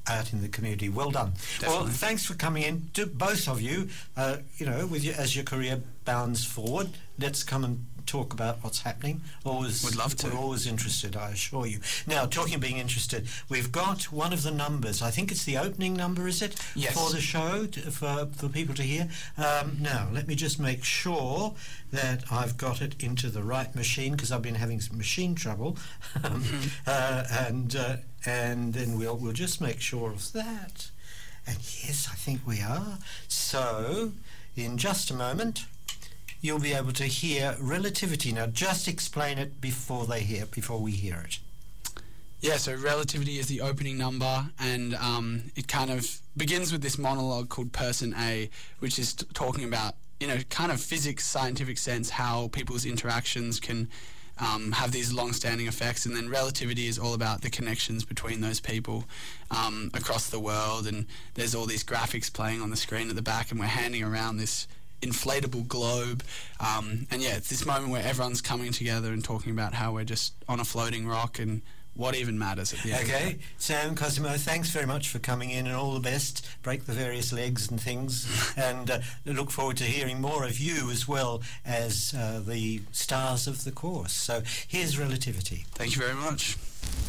out in the community. Well done. Definitely. Well, thanks for coming in, to both of you. With you, as your career bounds forward, let's come and talk about what's happening. Would love to. We're always interested, I assure you. Now, talking of being interested, we've got one of the numbers. I think it's the opening number, is it? Yes. For the show, for people to hear. Now, let me just make sure that I've got it into the right machine, because I've been having some machine trouble. And then we'll just make sure of that. And yes, I think we are. So, in just a moment, you'll be able to hear relativity. Now, just explain it before we hear it. Yeah, so relativity is the opening number, and it kind of begins with this monologue called Person A, which is talking about, kind of physics, scientific sense, how people's interactions can have these long-standing effects. And then relativity is all about the connections between those people across the world, and there's all these graphics playing on the screen at the back, and we're handing around this inflatable globe, and it's this moment where everyone's coming together and talking about how we're just on a floating rock and what even matters at the end. Okay, Sam Cosimo, thanks very much for coming in, and all the best. Break the various legs and things, and look forward to hearing more of you as well as the stars of the course. So here's Relativity. Thank you very much.